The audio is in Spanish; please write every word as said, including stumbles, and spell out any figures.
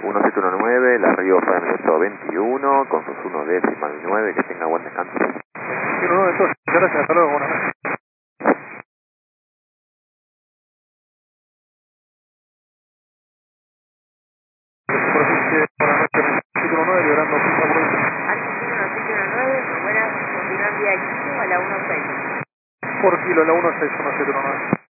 uno siete uno nueve, La Rioja, minuto veintiuno, con sus uno décimal nueve, que tenga buen descanso. veintiuno nueve, entonces, gracias, hasta luego, buenas noches. Superficie, buenas noches, siete uno nueve, liberando pista por ahí. Argentino siete uno nueve, buenas, continúan vía Kilo a la uno seis. Por kilo, la uno seis uno siete uno nueve.